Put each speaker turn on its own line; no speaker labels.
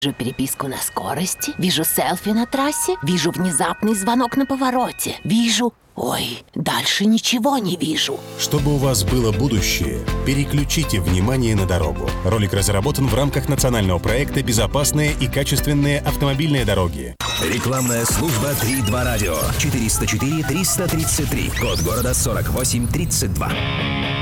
Вижу переписку на скорости, вижу селфи на трассе, вижу внезапный звонок на повороте, вижу... Ой, дальше ничего не вижу.
Чтобы у вас было будущее, переключите внимание на дорогу. Ролик разработан в рамках национального проекта «Безопасные и качественные автомобильные дороги».
Рекламная служба 3.2 радио. 404 333. Код города 4832.